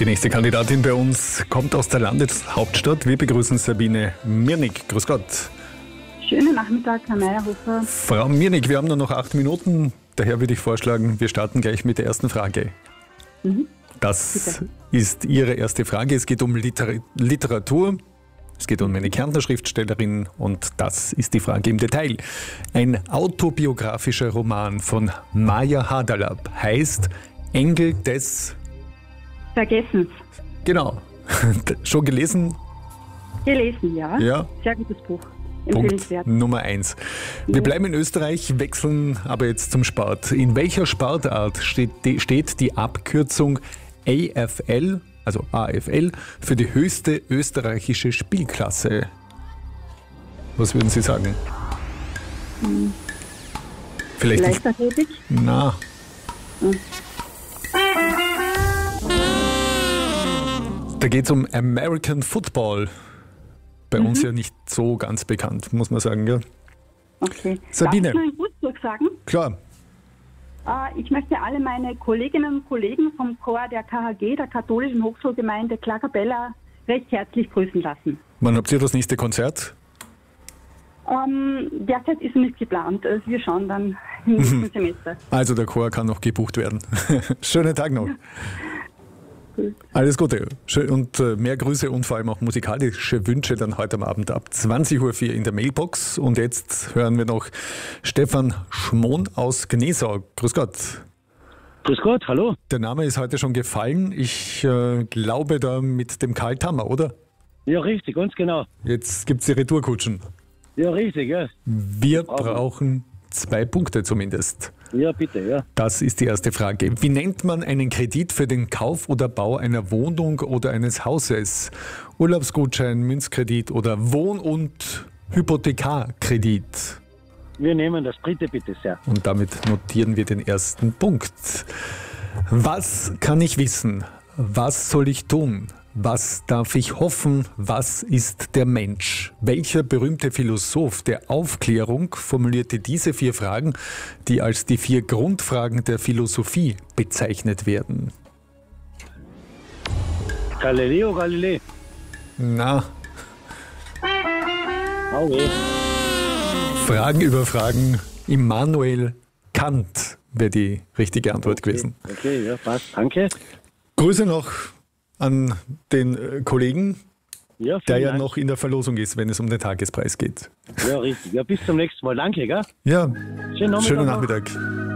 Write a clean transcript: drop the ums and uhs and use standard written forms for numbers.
Die nächste Kandidatin bei uns kommt aus der Landeshauptstadt. Wir begrüßen Sabine Mirnig. Grüß Gott. Schönen Nachmittag, Herr Meyerhofer. Frau Mirnig, wir haben nur noch 8 Minuten. Daher würde ich vorschlagen, wir starten gleich mit der ersten Frage. Das Bitte. ist Ihre erste Frage. Es geht um Literatur. Es geht um eine Kärntner Schriftstellerin und das ist die Frage im Detail. Ein autobiografischer Roman von Maja Hadalab heißt Engel des... Vergessens. Genau. Schon gelesen? Gelesen, ja. Ja. Sehr gutes Buch. Punkt Empfehlenswert. Nummer 1. Wir bleiben in Österreich, wechseln aber jetzt zum Sport. In welcher Sportart steht die Abkürzung AFL, also AFL, für die höchste österreichische Spielklasse? Was würden Sie sagen? Vielleicht Leichtathletik. Na. Da geht es um American Football. Bei uns ja nicht so ganz bekannt, muss man sagen. Ja? Okay. Sabine. Darf ich noch einen Grußzug sagen? Klar. Ich möchte alle meine Kolleginnen und Kollegen vom Chor der KHG, der katholischen Hochschulgemeinde Klagabella, recht herzlich grüßen lassen. Wann habt ihr das nächste Konzert? Derzeit ist nicht geplant. Also wir schauen dann im nächsten Semester. Also der Chor kann noch gebucht werden. Schönen Tag noch. Alles Gute und mehr Grüße und vor allem auch musikalische Wünsche dann heute am Abend ab 20.04 Uhr in der Mailbox. Und jetzt hören wir noch Stefan Schmohn aus Gnesau. Grüß Gott. Grüß Gott, hallo. Der Name ist heute schon gefallen. Ich glaube da mit dem Karl Tammer, oder? Ja, richtig, ganz genau. Jetzt gibt es die Retourkutschen. Ja, richtig, ja. Wir brauchen 2 Punkte zumindest. Ja, bitte, ja. Das ist die erste Frage. Wie nennt man einen Kredit für den Kauf oder Bau einer Wohnung oder eines Hauses? Urlaubsgutschein, Münzkredit oder Wohn- und Hypothekarkredit? Wir nehmen das dritte, bitte sehr. Und damit notieren wir den ersten Punkt. Was kann ich wissen? Was soll ich tun? Was darf ich hoffen? Was ist der Mensch? Welcher berühmte Philosoph der Aufklärung formulierte diese 4 Fragen, die als die 4 Grundfragen der Philosophie bezeichnet werden? Galileo Galilei. Na, Okay. Fragen über Fragen. Immanuel Kant wäre die richtige Antwort gewesen. Okay, ja, passt. Danke. Grüße noch an den Kollegen, Ja, der vielen ja Dank. noch in der Verlosung ist, wenn es um den Tagespreis geht. Ja, richtig. Ja, bis zum nächsten Mal. Danke, gell? Ja, Schönen Nachmittag. schönen noch. Nachmittag.